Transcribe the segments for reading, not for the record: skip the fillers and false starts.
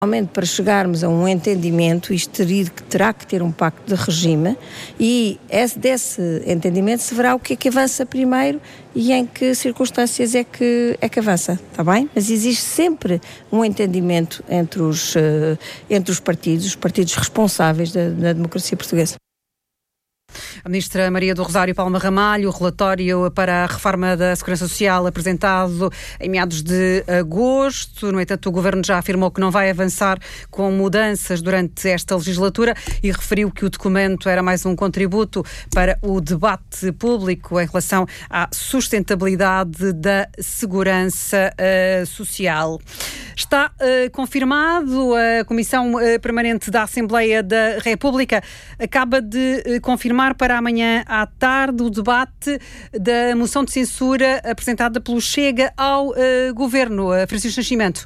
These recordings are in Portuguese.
Realmente, para chegarmos a um entendimento, isto terá que ter um pacto de regime e desse entendimento se verá o que é que avança primeiro e em que circunstâncias é que avança, está bem? Mas existe sempre um entendimento entre os partidos responsáveis da democracia portuguesa. A Ministra Maria do Rosário Palma Ramalho, o relatório para a reforma da Segurança Social apresentado em meados de agosto. No entanto, o Governo já afirmou que não vai avançar com mudanças durante esta legislatura e referiu que o documento era mais um contributo para o debate público em relação à sustentabilidade da segurança social. Está confirmado, a Comissão Permanente da Assembleia da República acaba de confirmar para amanhã à tarde o debate da moção de censura apresentada pelo Chega ao Governo. Francisco Nascimento.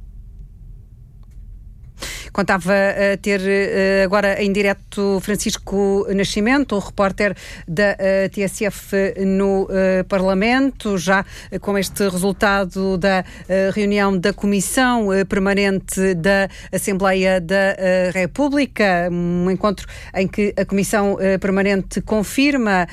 Contava a ter agora em direto Francisco Nascimento, o repórter da TSF no Parlamento, já com este resultado da reunião da Comissão Permanente da Assembleia da República, um encontro em que a Comissão Permanente confirma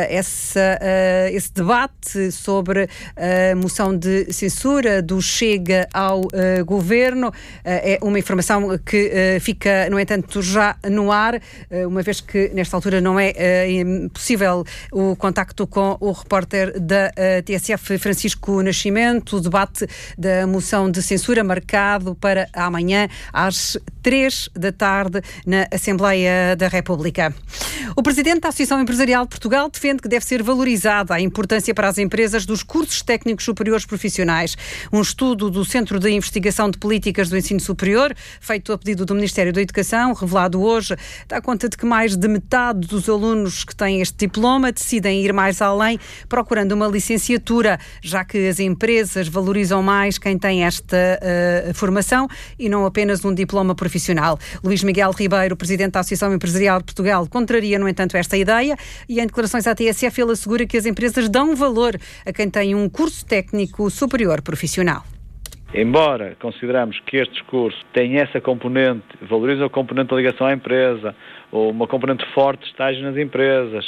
esse debate sobre a moção de censura do Chega ao Governo. É uma informação que fica, no entanto, já no ar, uma vez que nesta altura não é possível o contacto com o repórter da TSF, Francisco Nascimento. O debate da moção de censura marcado para amanhã às 3 da tarde na Assembleia da República. O presidente da Associação Empresarial de Portugal defende que deve ser valorizada a importância para as empresas dos cursos técnicos superiores profissionais. Um estudo do Centro de Investigação de Políticas do Ensino Superior, feito a pedido do Ministério da Educação, revelado hoje, dá conta de que mais de metade dos alunos que têm este diploma decidem ir mais além, procurando uma licenciatura, já que as empresas valorizam mais quem tem esta formação e não apenas um diploma profissional. Luís Miguel Ribeiro, presidente da Associação Empresarial de Portugal, contraria, no entanto, esta ideia e em declarações à TSF ele assegura que as empresas dão valor a quem tem um curso técnico superior profissional. Embora consideramos que estes cursos têm essa componente, valorizam a componente da ligação à empresa, ou uma componente forte de estágio nas empresas,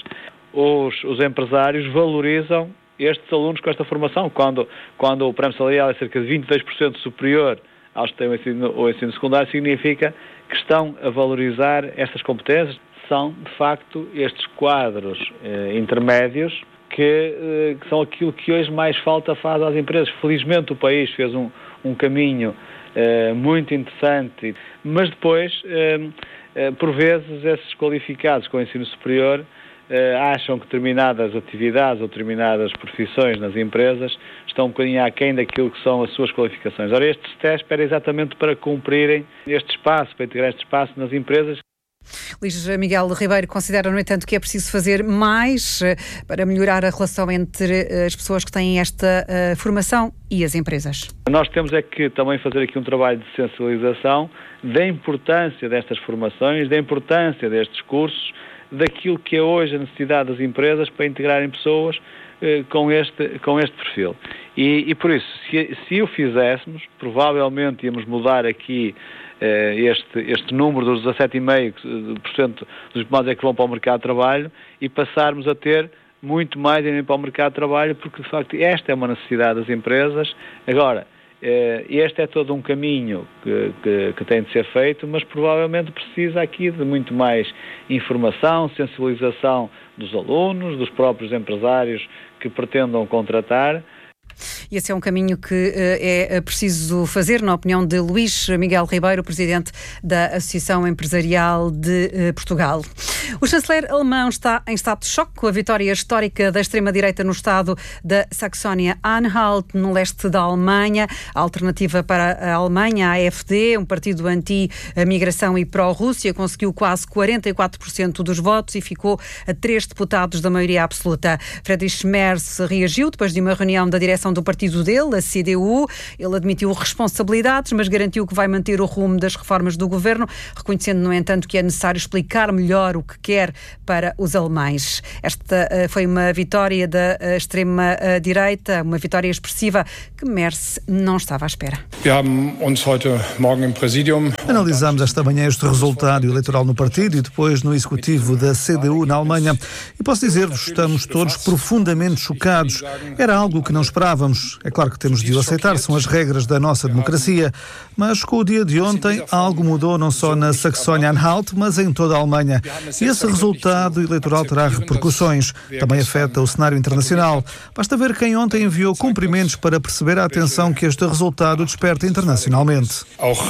os empresários valorizam estes alunos com esta formação, quando o prémio salarial é cerca de 22% superior aos que têm o ensino secundário, significa que estão a valorizar estas competências. São, de facto, estes quadros intermédios que são aquilo que hoje mais falta faz às empresas. Felizmente o país fez um caminho muito interessante, mas depois, por vezes, esses qualificados com o ensino superior acham que determinadas atividades ou determinadas profissões nas empresas estão um bocadinho aquém daquilo que são as suas qualificações. Ora, estes testes eram exatamente para cumprirem este espaço, para integrar este espaço nas empresas. Luís Miguel Ribeiro considera, no entanto, que é preciso fazer mais para melhorar a relação entre as pessoas que têm esta formação e as empresas. Nós temos é que também fazer aqui um trabalho de sensibilização da importância destas formações, da importância destes cursos, daquilo que é hoje a necessidade das empresas para integrarem pessoas com este perfil. E por isso, se o fizéssemos, provavelmente íamos mudar aqui este número dos 17,5% dos diplomados que vão para o mercado de trabalho e passarmos a ter muito mais ainda para o mercado de trabalho, porque de facto esta é uma necessidade das empresas. Agora, este é todo um caminho que tem de ser feito, mas provavelmente precisa aqui de muito mais informação, sensibilização dos alunos, dos próprios empresários que pretendam contratar. E esse é um caminho que é preciso fazer, na opinião de Luís Miguel Ribeiro, presidente da Associação Empresarial de Portugal. O chanceler alemão está em estado de choque com a vitória histórica da extrema-direita no estado da Saxónia-Anhalt, no leste da Alemanha. A alternativa para a Alemanha, a AfD, um partido anti-migração e pró-Rússia, conseguiu quase 44% dos votos e ficou a 3 deputados da maioria absoluta. Friedrich Merz reagiu depois de uma reunião da direção do partido partido dele, a CDU. Ele admitiu responsabilidades, mas garantiu que vai manter o rumo das reformas do governo, reconhecendo, no entanto, que é necessário explicar melhor o que quer para os alemães. Esta foi uma vitória da extrema-direita, uma vitória expressiva que Merz não estava à espera. Analisámos esta manhã este resultado eleitoral no partido e depois no executivo da CDU na Alemanha. E posso dizer-vos, estamos todos profundamente chocados. Era algo que não esperávamos. É claro que temos de o aceitar, são as regras da nossa democracia. Mas com o dia de ontem, algo mudou não só na Saxónia-Anhalt, mas em toda a Alemanha. E esse resultado eleitoral terá repercussões. Também afeta o cenário internacional. Basta ver quem ontem enviou cumprimentos para perceber a atenção que este resultado desperta internacionalmente.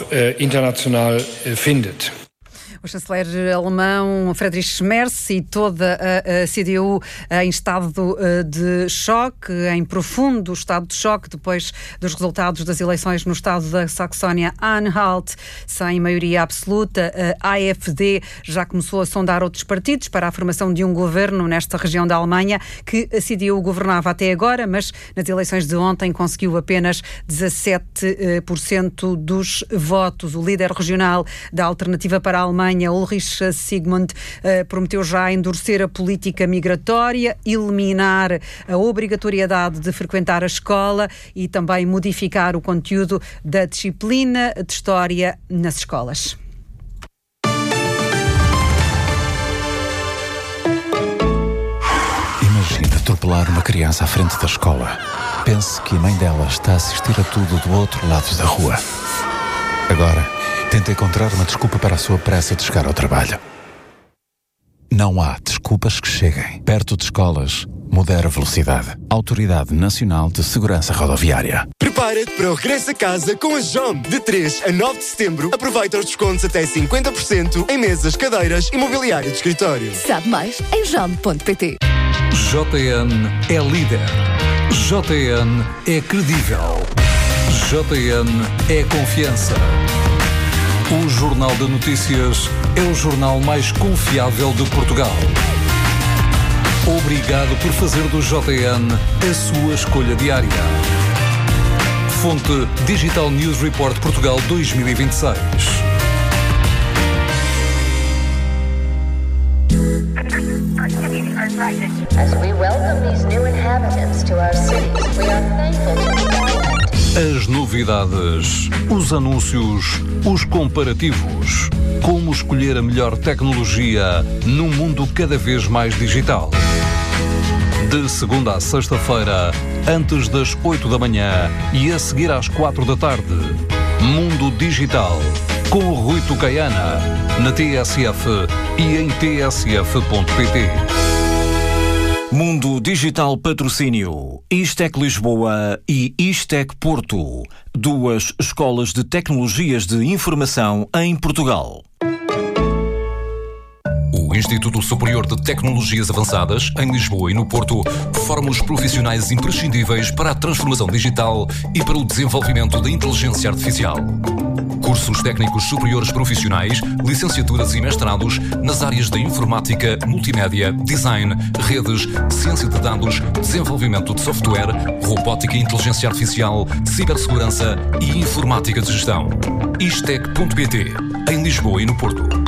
O chanceler alemão Friedrich Merz e toda a CDU em estado de choque, em profundo estado de choque, depois dos resultados das eleições no estado da Saxónia-Anhalt, sem maioria absoluta. A AfD já começou a sondar outros partidos para a formação de um governo nesta região da Alemanha, que a CDU governava até agora, mas nas eleições de ontem conseguiu apenas 17% dos votos. O líder regional da Alternativa para a Alemanha, Ulrich Sigmund, prometeu já endurecer a política migratória, eliminar a obrigatoriedade de frequentar a escola e também modificar o conteúdo da disciplina de História nas escolas. Imagina atropelar uma criança à frente da escola. Pense que a mãe dela está a assistir a tudo do outro lado da rua. Agora, tenta encontrar uma desculpa para a sua pressa de chegar ao trabalho. Não há desculpas que cheguem. Perto de escolas, modera a velocidade. Autoridade Nacional de Segurança Rodoviária. Prepara-te para o regresso a casa com a JOM. De 3 a 9 de setembro, aproveita os descontos até 50% em mesas, cadeiras e mobiliário de escritório. Sabe mais em jom.pt. JN é líder. JN é credível. JN é confiança. O Jornal de Notícias é o jornal mais confiável de Portugal. Obrigado por fazer do JN a sua escolha diária. Fonte Digital News Report Portugal 2026. As we welcome these new inhabitants to our cities, we are thankful to As novidades, os anúncios, os comparativos. Como escolher a melhor tecnologia num mundo cada vez mais digital. De segunda a sexta-feira, antes das 8 da manhã e a seguir às 4 da tarde. Mundo Digital, com o Rui Tucaiana, na TSF e em tsf.pt. Mundo Digital Patrocínio, Istec Lisboa e Istec Porto, duas escolas de tecnologias de informação em Portugal. O Instituto Superior de Tecnologias Avançadas, em Lisboa e no Porto, forma os profissionais imprescindíveis para a transformação digital e para o desenvolvimento da inteligência artificial. Cursos técnicos superiores profissionais, licenciaturas e mestrados nas áreas da informática, multimédia, design, redes, ciência de dados, desenvolvimento de software, robótica e inteligência artificial, cibersegurança e informática de gestão. Istec.pt, em Lisboa e no Porto.